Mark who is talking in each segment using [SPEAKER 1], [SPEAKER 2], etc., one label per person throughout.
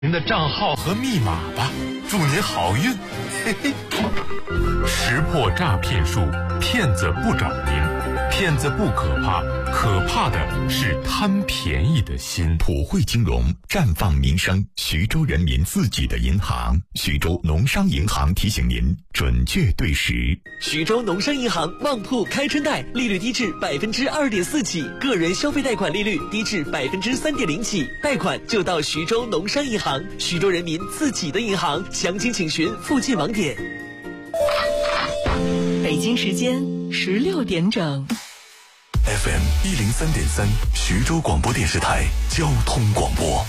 [SPEAKER 1] 您的账号和密码吧，祝您好运。嘿嘿。识破诈骗术，骗子不找您，骗子不可怕，可怕的是贪便宜的心。
[SPEAKER 2] 普惠金融绽放民生，徐州人民自己的银行。徐州农商银行提醒您准确对时。
[SPEAKER 3] 徐州农商银行旺铺开春贷，利率低至2.4%起，个人消费贷款利率低至3.0%起，贷款就到徐州农商银行，徐州人民自己的银行。详情请询附近网点。
[SPEAKER 4] 北京时间16点整。
[SPEAKER 5] FM 103.3，徐州广播电视台交通广播。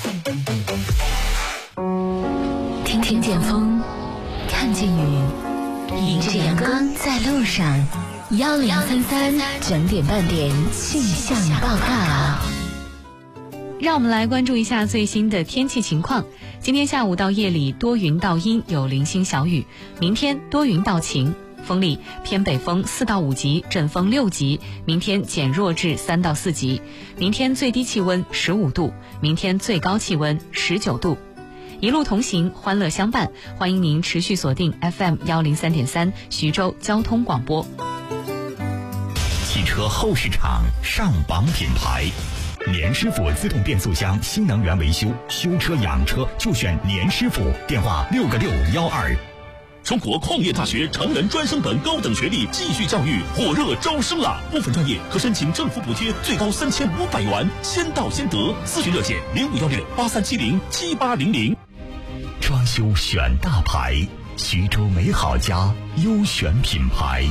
[SPEAKER 6] 听见风，看见雨，迎着阳光在路上。1033整点半点气象报告。
[SPEAKER 7] 让我们来关注一下最新的天气情况。今天下午到夜里多云到阴，有零星小雨。明天多云到晴，风力偏北风4到5级，阵风6级，明天减弱至3到4级。明天最低气温15度，明天最高气温19度。一路同行，欢乐相伴，欢迎您持续锁定 FM 103.3徐州交通广播。
[SPEAKER 2] 汽车后市场上榜品牌，年师傅自动变速箱新能源维修，修车养车就选年师傅，电话6个612。
[SPEAKER 8] 中国矿业大学成人专升本高等学历继续教育火热招生了，部分专业可申请政府补贴，最高3500元，先到先得。咨询热线051683707800。
[SPEAKER 2] 装修选大牌，徐州美好家优选品牌。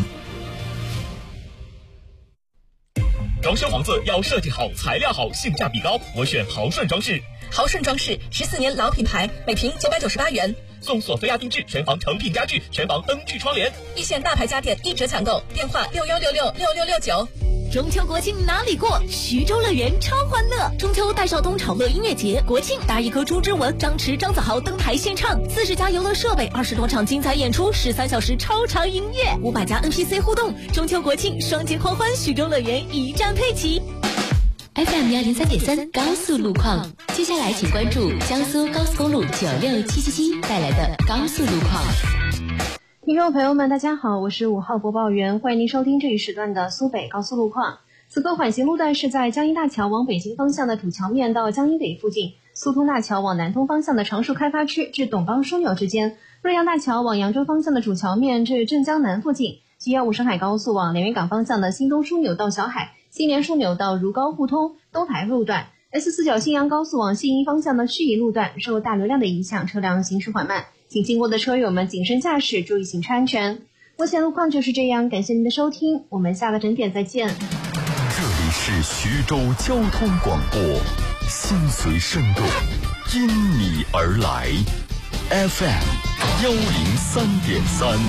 [SPEAKER 8] 装修房子要设计好，材料好，性价比高，我选豪顺装饰。
[SPEAKER 9] 豪顺装饰14年老品牌，每平998元，
[SPEAKER 8] 送索菲亚定制，全房成品家具，全房灯具窗帘，
[SPEAKER 9] 一线大牌家电1折抢购，电话61666669。
[SPEAKER 10] 中秋国庆哪里过？徐州乐园超欢乐！中秋戴少东炒乐音乐节，国庆搭一棵猪之吻，张弛、张子豪登台献唱，40家游乐设备，20多场精彩演出，13小时超长音乐，500家 NPC 互动。中秋国庆双节狂欢，徐州乐园一站配齐。
[SPEAKER 6] FM 103.3高速路况，接下来请关注江苏高速公路96777带来的高速路况。
[SPEAKER 11] 听众朋友们大家好，我是5号播报员，欢迎您收听这一时段的苏北高速路况。此刻缓行路段是在江阴大桥往北京方向的主桥面到江阴北附近，苏通大桥往南通方向的常熟开发区至董邦枢纽之间，瑞阳大桥往扬州方向的主桥面至镇江南附近，715上海高速往连云港方向的新东枢纽到小海，新联枢纽到如皋互通东台路段， S49 信阳高速往信阴方向的盱眙路段受大流量的影响，车辆行驶缓慢，请经过的车友们谨慎驾驶，注意行车安全。目前路况就是这样，感谢您的收听，我们下个整点再见。
[SPEAKER 5] 这里是徐州交通广播，心随声动，因你而来， FM 103.3。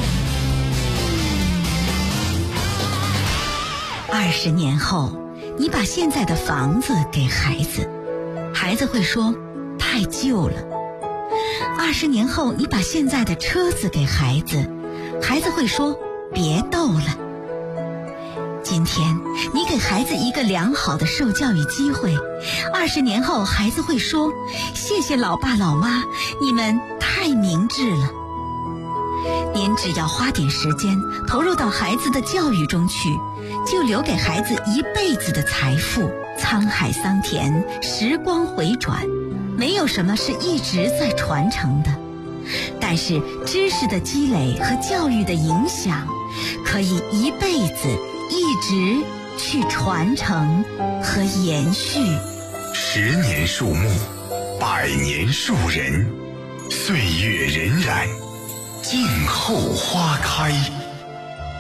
[SPEAKER 12] 20年后，你把现在的房子给孩子，孩子会说太旧了。20年后，你把现在的车子给孩子，孩子会说别逗了。今天你给孩子一个良好的受教育机会，20年后孩子会说谢谢老爸老妈，你们太明智了。您只要花点时间投入到孩子的教育中去，就留给孩子一辈子的财富。沧海桑田，时光回转，没有什么是一直在传承的，但是知识的积累和教育的影响可以一辈子一直去传承和延续。
[SPEAKER 5] 10年树木，100年树人，岁月荏苒，静候花开。